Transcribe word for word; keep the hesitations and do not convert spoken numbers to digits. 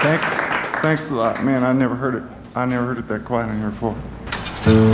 Thanks, thanks a lot. Man, I never heard it, I never heard it that quiet in here before.